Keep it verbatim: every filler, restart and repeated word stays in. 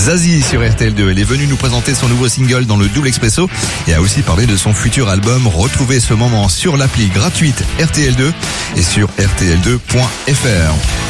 Zazie sur R T L deux. Elle est venue nous présenter son nouveau single dans le Double Expresso et a aussi parlé de son futur album. Retrouvez ce moment sur l'appli gratuite R T L deux et sur R T L deux point F R.